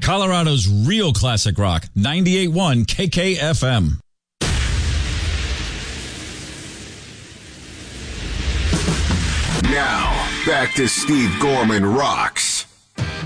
Colorado's real classic rock, 98.1 KKFM. Now, back to Steve Gorman Rocks.